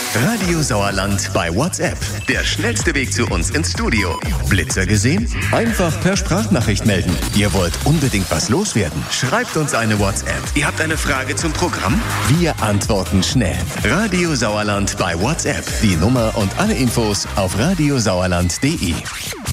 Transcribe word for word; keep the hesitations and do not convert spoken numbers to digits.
Radio Sauerland bei WhatsApp. Der schnellste Weg zu uns ins Studio. Blitzer gesehen? Einfach per Sprachnachricht melden. Ihr wollt unbedingt was loswerden? Schreibt uns eine WhatsApp. Ihr habt eine Frage zum Programm? Wir antworten schnell. Radio Sauerland bei WhatsApp. Die Nummer und alle Infos auf radiosauerland punkt de.